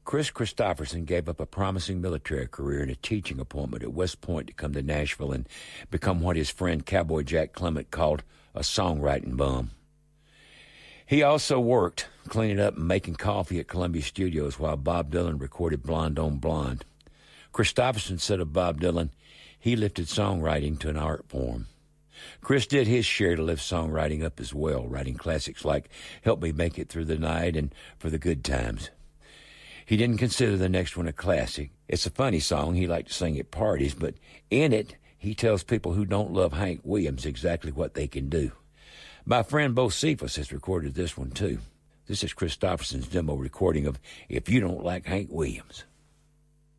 Chris Christopherson gave up a promising military career and a teaching appointment at West Point to come to Nashville and become what his friend Cowboy Jack Clement called a songwriting bum. He also worked cleaning up and making coffee at Columbia Studios while Bob Dylan recorded Blonde on Blonde. Christopherson said of Bob Dylan, he lifted songwriting to an art form. Chris did his share to lift songwriting up as well, writing classics like Help Me Make It Through the Night and For the Good Times. He didn't consider the next one a classic. It's a funny song he liked to sing at parties, but in it, he tells people who don't love Hank Williams exactly what they can do. My friend Bo Cephas has recorded this one too. This is Christopherson's demo recording of If You Don't Like Hank Williams.